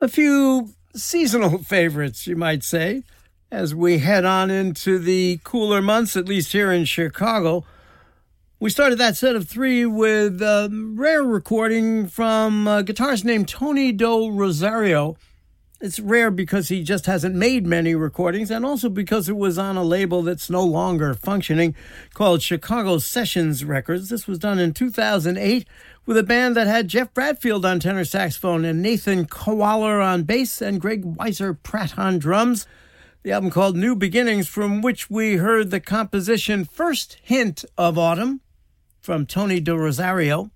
A few seasonal favorites, you might say, as we head on into the cooler months, at least here in Chicago. We started that set of three with a rare recording from a guitarist named Tony Do Rosario. It's rare because he just hasn't made many recordings, and also because it was on a label that's no longer functioning called Chicago Sessions Records. This was done in 2008 with a band that had Jeff Bradfield on tenor saxophone and Nathan Kowaller on bass and Greg Weiser-Pratt on drums. The album called New Beginnings, from which we heard the composition First Hint of Autumn from Tony Do Rosario.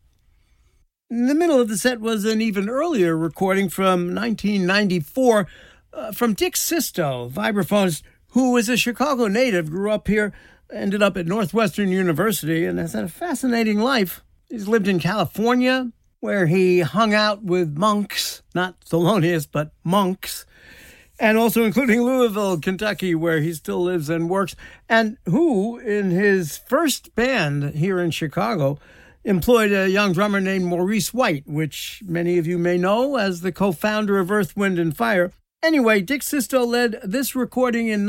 In the middle of the set was an even earlier recording from 1994 from Dick Sisto, vibraphonist, who is a Chicago native, grew up here, ended up at Northwestern University, and has had a fascinating life. He's lived in California, where he hung out with monks, not Thelonious, but monks, and also including Louisville, Kentucky, where he still lives and works, and who, in his first band here in Chicago, employed a young drummer named Maurice White, which many of you may know as the co-founder of Earth, Wind and Fire. Anyway, Dick Sisto led this recording in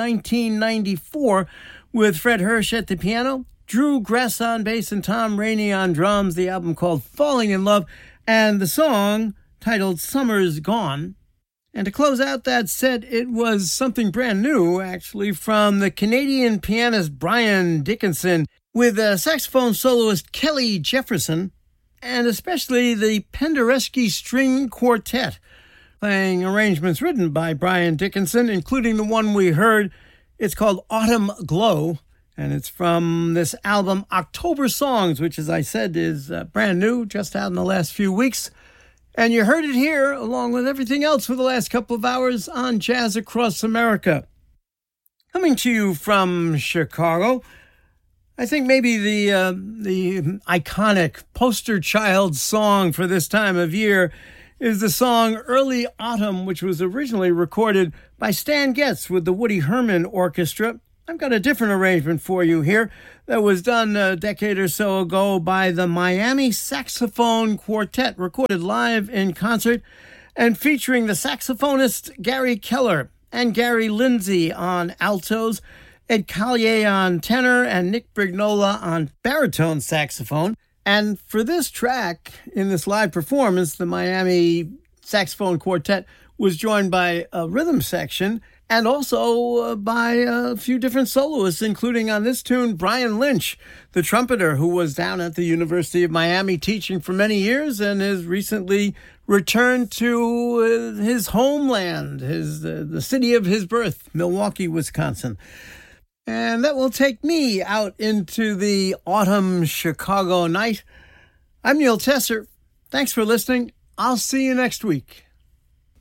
1994 with Fred Hirsch at the piano, Drew Gress on bass, and Tom Rainey on drums. The album called Falling in Love, and the song titled Summer's Gone. And to close out that set, it was something brand new, actually, from the Canadian pianist Brian Dickinson, with saxophone soloist Kelly Jefferson, and especially the Penderecki String Quartet, playing arrangements written by Brian Dickinson, including the one we heard. It's called Autumn Glow, and it's from this album October Songs, which, as I said, is brand new, just out in the last few weeks. And you heard it here, along with everything else for the last couple of hours on Jazz Across America. Coming to you from Chicago, I think maybe the iconic poster child song for this time of year is the song Early Autumn, which was originally recorded by Stan Getz with the Woody Herman Orchestra. I've got a different arrangement for you here that was done a decade or so ago by the Miami Saxophone Quartet, recorded live in concert and featuring the saxophonist Gary Keller and Gary Lindsay on altos, Ed Collier on tenor, and Nick Brignola on baritone saxophone. And for this track, in this live performance, the Miami Saxophone Quartet was joined by a rhythm section and also by a few different soloists, including on this tune, Brian Lynch, the trumpeter who was down at the University of Miami teaching for many years and has recently returned to his homeland, the city of his birth, Milwaukee, Wisconsin. And that will take me out into the autumn Chicago night. I'm Neil Tesser. Thanks for listening. I'll see you next week.